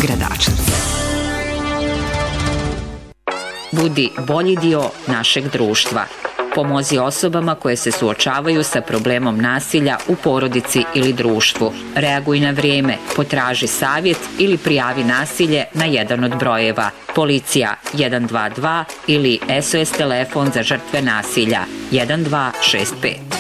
Gradačnica. Budi bolji dio našeg društva. Pomozi osobama koje se suočavaju sa problemom nasilja u porodici ili društvu. Reaguj na vrijeme, potraži savjet ili prijavi nasilje na jedan od brojeva. Policija 122 ili SOS telefon za žrtve nasilja 1265.